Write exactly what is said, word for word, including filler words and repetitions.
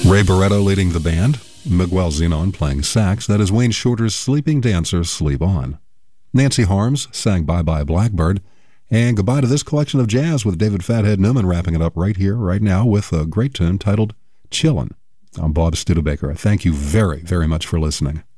Ray Barretto leading the band, Miguel Zenon playing sax. That is Wayne Shorter's Sleeping Dancers Sleep On. Nancy Harms sang Bye Bye Blackbird. And goodbye to this collection of jazz with David Fathead Newman wrapping it up right here, right now, with a great tune titled Chillin'. I'm Bob Studebaker. Thank you very, very much for listening.